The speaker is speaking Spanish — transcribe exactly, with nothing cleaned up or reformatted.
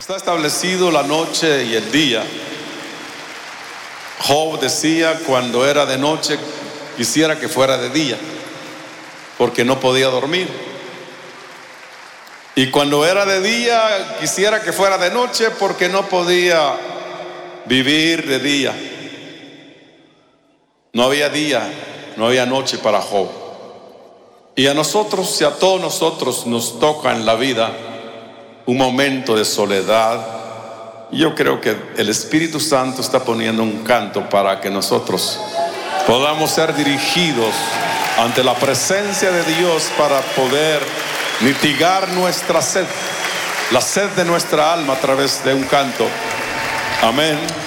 Está establecido la noche y el día. Job decía: cuando era de noche quisiera que fuera de día, porque no podía dormir. Y cuando era de día quisiera que fuera de noche, porque no podía vivir de día. No había día, no había noche para Job. Y a nosotros y a todos nosotros nos toca en la vida un momento de soledad. Yo creo que el Espíritu Santo está poniendo un canto para que nosotros podamos ser dirigidos ante la presencia de Dios para poder mitigar nuestra sed, la sed de nuestra alma a través de un canto. Amén.